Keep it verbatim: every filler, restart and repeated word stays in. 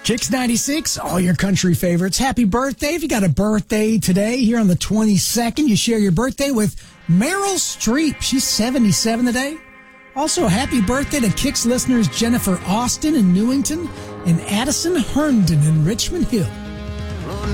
Kicks ninety-six, all your country favorites. Happy birthday. If you got a birthday today, here on the twenty-second, you share your birthday with Meryl Streep. She's seventy-seven today. Also, happy birthday to Kicks listeners Jennifer Austin in Newington and Addison Herndon in Richmond Hill.